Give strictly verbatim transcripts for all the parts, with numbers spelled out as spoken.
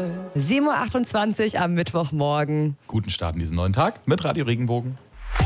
sieben Uhr achtundzwanzig am Mittwochmorgen. Guten Start in diesen neuen Tag mit Radio Regenbogen.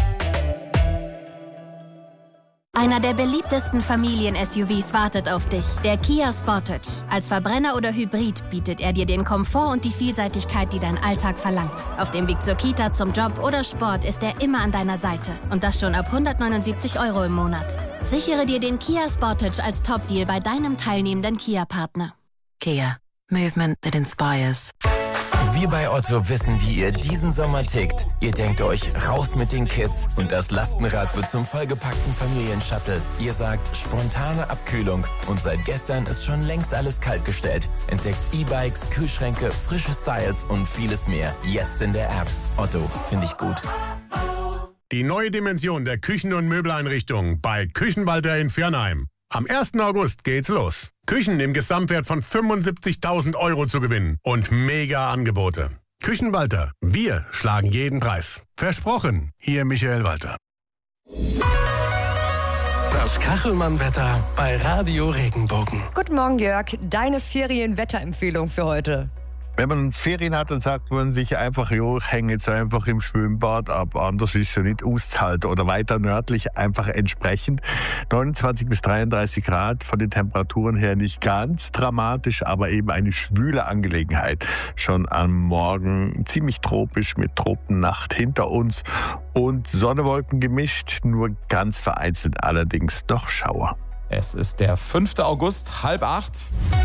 Einer der beliebtesten Familien-S U Vs wartet auf dich, der Kia Sportage. Als Verbrenner oder Hybrid bietet er dir den Komfort und die Vielseitigkeit, die dein Alltag verlangt. Auf dem Weg zur Kita, zum Job oder Sport ist er immer an deiner Seite. Und das schon ab hundertneunundsiebzig Euro im Monat. Sichere dir den Kia Sportage als Top-Deal bei deinem teilnehmenden Kia-Partner. Kia. Movement that inspires. Wir bei Otto wissen, wie ihr diesen Sommer tickt. Ihr denkt euch, raus mit den Kids und das Lastenrad wird zum vollgepackten Familienshuttle. Ihr sagt, spontane Abkühlung und seit gestern ist schon längst alles kaltgestellt. Entdeckt E-Bikes, Kühlschränke, frische Styles und vieles mehr. Jetzt in der App. Otto, finde ich gut. Die neue Dimension der Küchen- und Möbeleinrichtung bei Küchenwalter in Viernheim. Am ersten August geht's los. Küchen im Gesamtwert von fünfundsiebzigtausend Euro zu gewinnen und mega Angebote. Küchenwalter, wir schlagen jeden Preis. Versprochen, Ihr Michael Walter. Das Kachelmann-Wetter bei Radio Regenbogen. Guten Morgen, Jörg. Deine Ferienwetterempfehlung für heute. Wenn man Ferien hat, dann sagt man sich einfach, jo, ich hänge jetzt einfach im Schwimmbad ab, anders ist es ja nicht auszuhalten. Oder weiter nördlich einfach entsprechend. neunundzwanzig bis dreiunddreißig Grad, von den Temperaturen her nicht ganz dramatisch, aber eben eine schwüle Angelegenheit. Schon am Morgen ziemlich tropisch mit Tropennacht hinter uns und Sonne-Wolken gemischt, nur ganz vereinzelt allerdings doch Schauer. Es ist der fünfte August, halb acht.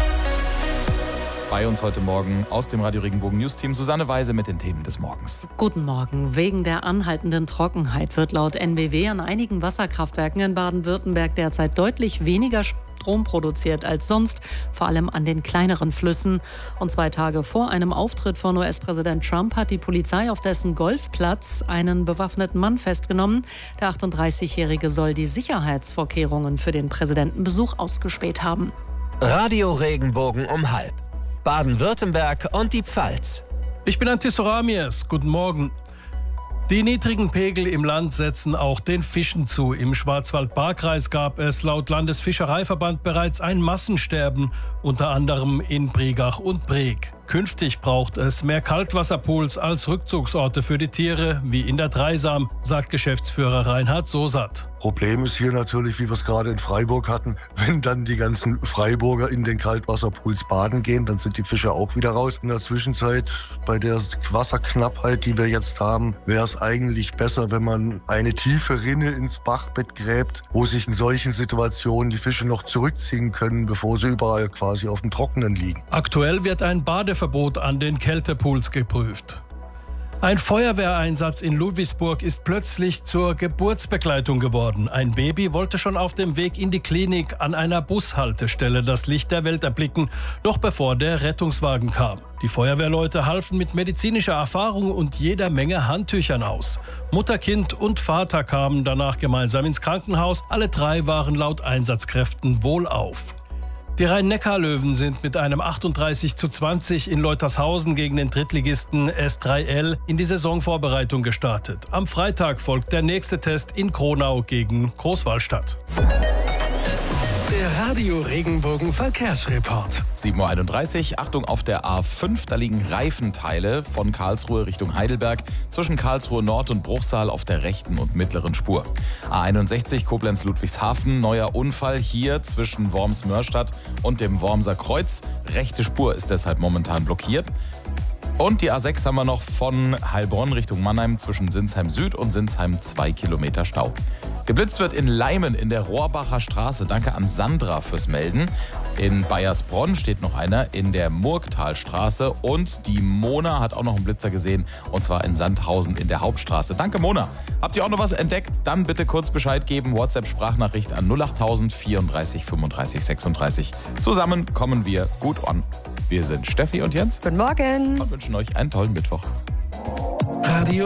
Bei uns heute Morgen aus dem Radio Regenbogen News-Team Susanne Weise mit den Themen des Morgens. Guten Morgen. Wegen der anhaltenden Trockenheit wird laut N B W an einigen Wasserkraftwerken in Baden-Württemberg derzeit deutlich weniger Strom produziert als sonst, vor allem an den kleineren Flüssen. Und zwei Tage vor einem Auftritt von U S-Präsident Trump hat die Polizei auf dessen Golfplatz einen bewaffneten Mann festgenommen. Der achtunddreißigjährige soll die Sicherheitsvorkehrungen für den Präsidentenbesuch ausgespäht haben. Radio Regenbogen um halb. Baden-Württemberg und die Pfalz. Ich bin Antis Ramies. Guten Morgen. Die niedrigen Pegel im Land setzen auch den Fischen zu. Im Schwarzwald-Baar-Kreis gab es laut Landesfischereiverband bereits ein Massensterben, unter anderem in Bregach und Breg. Künftig braucht es mehr Kaltwasserpools als Rückzugsorte für die Tiere, wie in der Dreisam, sagt Geschäftsführer Reinhard Sosat. Problem ist hier natürlich, wie wir es gerade in Freiburg hatten, wenn dann die ganzen Freiburger in den Kaltwasserpools baden gehen, dann sind die Fische auch wieder raus. In der Zwischenzeit, bei der Wasserknappheit, die wir jetzt haben, wäre es eigentlich besser, wenn man eine tiefe Rinne ins Bachbett gräbt, wo sich in solchen Situationen die Fische noch zurückziehen können, bevor sie überall quasi auf dem Trockenen liegen. Aktuell wird ein Badeverbot an den Kältepools geprüft. Ein Feuerwehreinsatz in Ludwigsburg ist plötzlich zur Geburtsbegleitung geworden. Ein Baby wollte schon auf dem Weg in die Klinik an einer Bushaltestelle das Licht der Welt erblicken, noch bevor der Rettungswagen kam. Die Feuerwehrleute halfen mit medizinischer Erfahrung und jeder Menge Handtüchern aus. Mutter, Kind und Vater kamen danach gemeinsam ins Krankenhaus. Alle drei waren laut Einsatzkräften wohlauf. Die Rhein-Neckar-Löwen sind mit einem achtunddreißig zu zwanzig in Leutershausen gegen den Drittligisten S drei L in die Saisonvorbereitung gestartet. Am Freitag folgt der nächste Test in Kronau gegen Großwallstadt. Der Radio Regenbogen Verkehrsreport. sieben Uhr einunddreißig, Achtung auf der A fünf, da liegen Reifenteile von Karlsruhe Richtung Heidelberg zwischen Karlsruhe Nord und Bruchsal auf der rechten und mittleren Spur. A einundsechzig Koblenz-Ludwigshafen, neuer Unfall hier zwischen Worms-Mörstadt und dem Wormser Kreuz. Rechte Spur ist deshalb momentan blockiert. Und die A sechs haben wir noch von Heilbronn Richtung Mannheim zwischen Sinsheim Süd und Sinsheim zwei Kilometer Stau. Geblitzt wird in Leimen in der Rohrbacher Straße. Danke an Sandra fürs Melden. In Bayersbronn steht noch einer in der Murgtalstraße. Und die Mona hat auch noch einen Blitzer gesehen, und zwar in Sandhausen in der Hauptstraße. Danke, Mona. Habt ihr auch noch was entdeckt? Dann bitte kurz Bescheid geben. WhatsApp-Sprachnachricht an null achttausend vierunddreißig fünfunddreißig sechsunddreißig. Zusammen kommen wir gut an. Wir sind Steffi und Jens. Guten Morgen. Und wünschen euch einen tollen Mittwoch. Radio